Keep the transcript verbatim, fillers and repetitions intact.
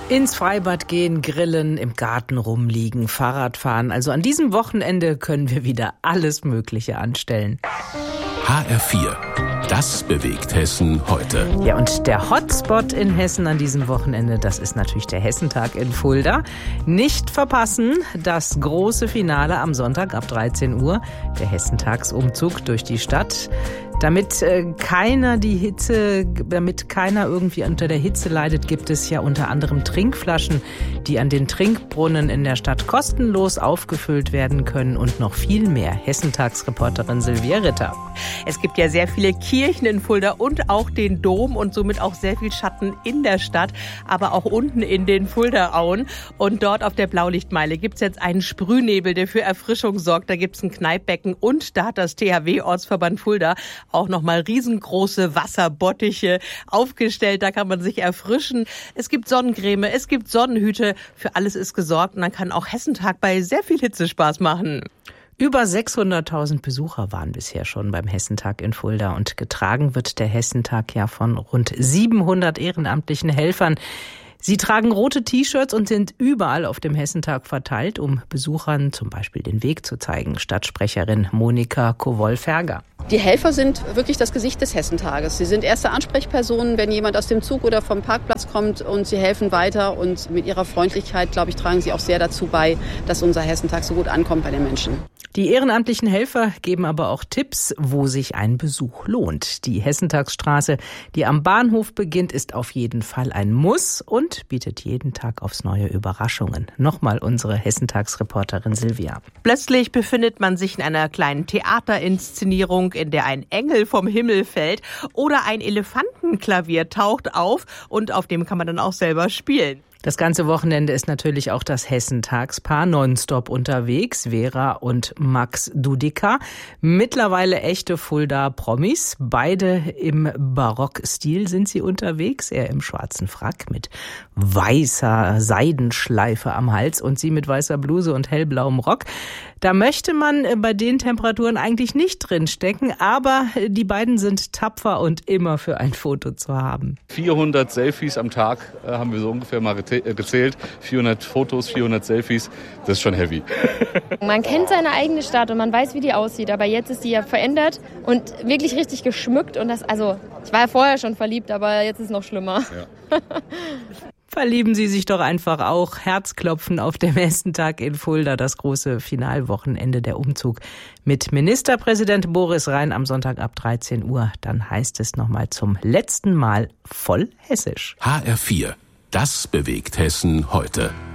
Ins Freibad gehen, grillen, im Garten rumliegen, Fahrrad fahren. Also an diesem Wochenende können wir wieder alles Mögliche anstellen. H R vier. Das bewegt Hessen heute. Ja, und der Hotspot in Hessen an diesem Wochenende, das ist natürlich der Hessentag in Fulda. Nicht verpassen, das große Finale am Sonntag ab dreizehn Uhr, der Hessentagsumzug durch die Stadt. Damit äh, keiner die Hitze, damit keiner irgendwie unter der Hitze leidet, gibt es ja unter anderem Trinkflaschen, die an den Trinkbrunnen in der Stadt kostenlos aufgefüllt werden können und noch viel mehr. Hessentagsreporterin Silvia Ritter. Es gibt ja sehr viele Kirchen in Fulda und auch den Dom und somit auch sehr viel Schatten in der Stadt, aber auch unten in den Fuldaauen. Und dort auf der Blaulichtmeile gibt es jetzt einen Sprühnebel, der für Erfrischung sorgt. Da gibt es ein Kneippbecken und da hat das T H W-Ortsverband Fulda auch nochmal riesengroße Wasserbottiche aufgestellt. Da kann man sich erfrischen. Es gibt Sonnencreme, es gibt Sonnenhüte. Für alles ist gesorgt und dann kann auch Hessentag bei sehr viel Hitze Spaß machen. Über sechshunderttausend Besucher waren bisher schon beim Hessentag in Fulda und getragen wird der Hessentag ja von rund siebenhundert ehrenamtlichen Helfern. Sie tragen rote T-Shirts und sind überall auf dem Hessentag verteilt, um Besuchern zum Beispiel den Weg zu zeigen. Stadtsprecherin Monika Kowol-Ferger. Die Helfer sind wirklich das Gesicht des Hessentages. Sie sind erste Ansprechpersonen, wenn jemand aus dem Zug oder vom Parkplatz kommt, und sie helfen weiter. Und mit ihrer Freundlichkeit, glaube ich, tragen sie auch sehr dazu bei, dass unser Hessentag so gut ankommt bei den Menschen. Die ehrenamtlichen Helfer geben aber auch Tipps, wo sich ein Besuch lohnt. Die Hessentagsstraße, die am Bahnhof beginnt, ist auf jeden Fall ein Muss und bietet jeden Tag aufs Neue Überraschungen. Nochmal unsere Hessentagsreporterin Silvia. Plötzlich befindet man sich in einer kleinen Theaterinszenierung, in der ein Engel vom Himmel fällt oder ein Elefantenklavier taucht auf und auf dem kann man dann auch selber spielen. Das ganze Wochenende ist natürlich auch das Hessentagspaar nonstop unterwegs, Vera und Max Dudika. Mittlerweile echte Fulda-Promis. Beide im Barockstil sind sie unterwegs. Er im schwarzen Frack mit weißer Seidenschleife am Hals und sie mit weißer Bluse und hellblauem Rock. Da möchte man bei den Temperaturen eigentlich nicht drinstecken, aber die beiden sind tapfer und immer für ein Foto zu haben. vierhundert Selfies am Tag äh, haben wir so ungefähr mal gezählt. vierhundert Fotos, vierhundert Selfies, das ist schon heavy. Man kennt seine eigene Stadt und man weiß, wie die aussieht, aber jetzt ist die ja verändert und wirklich richtig geschmückt. Und das, also, ich war ja vorher schon verliebt, aber jetzt ist es noch schlimmer. Ja. Verlieben Sie sich doch einfach auch. Herzklopfen auf dem Hessentag in Fulda, das große Finalwochenende, der Umzug mit Ministerpräsident Boris Rhein am Sonntag ab dreizehn Uhr. Dann heißt es nochmal zum letzten Mal voll hessisch. H R vier. Das bewegt Hessen heute.